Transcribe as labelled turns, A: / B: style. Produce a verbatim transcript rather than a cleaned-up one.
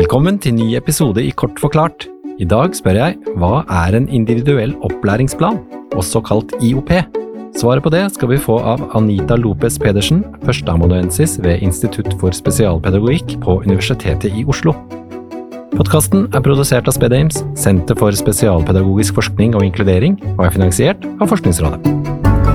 A: Velkommen til ny episode i Kort forklart. I dag spør jeg, hva er en individuell opplæringsplan, også kalt I O P? Svaret på det skal vi få av Anita Lopez Pedersen, førsteamanuensis ved Institutt for Spesialpedagogikk på Universitetet i Oslo. Podcasten er produsert av SpedAIMS, Senter for Spesialpedagogisk forskning og inkludering, og er finansiert av Forskningsrådet.